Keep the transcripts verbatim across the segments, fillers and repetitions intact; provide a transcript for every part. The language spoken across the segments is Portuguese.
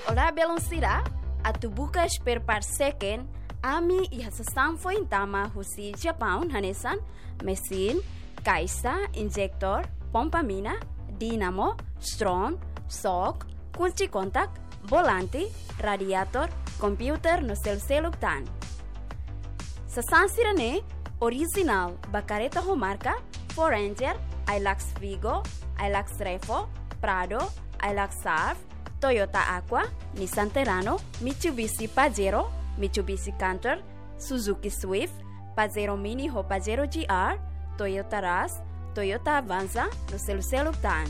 Ora belon sira, atu buka spare part second, ami iha sasang foi tama husi Japão hanesan, mesin, kaisa, injector, pompa mina, dinamo, strong, shock, kunci kontak, volante, radiator, computer no sel seluktan. Sasang sira ne, original, bacareta ho marca, Ford Ranger, Hilux Vigo, Hilux Revo, Prado, Hilux Surf, Toyota Aqua, Nissan Terrano, Mitsubishi Pajero, Mitsubishi Canter, Suzuki Swift, Pajero Mini ho Pajero G R, Toyota Rush, Toyota Avanza, no selu seluktan.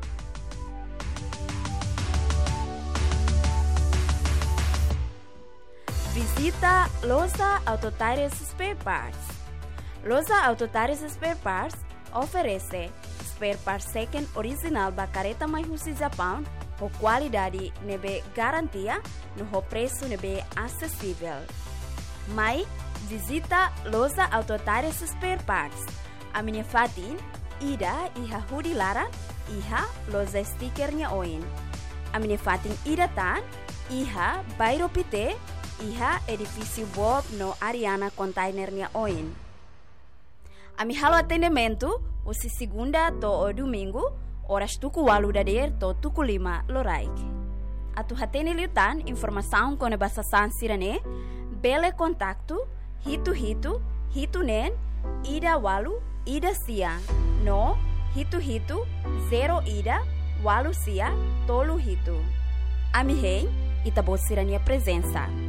Visita Loza Auto Tires Spare Parts. Loza Auto Tires Spare Parts oferece spare parts second original bacareta mais husi Japão, com qualidade nebe garantia, no preço nebe acessível. Mas visita Loza Auto Tires Spare Parts. A minha fatin, ida iha hudi laran, iha Loza stickernya oin. A minha fatin ida tan, iha bairo pite, iha edifício Bob no Ariana containernya oin. Ami halo atendimento, usi segunda to o domingo, horas tuku walu dader to tuku lima loraik. Atu hatene liutan informação com a basa sansirane, bele contacto, hitu hitu, hitu nen, ida walu, ida sia, no, hitu hitu, zero ida, walu sia, tolu hitu. Ami hei, itabosirania presença.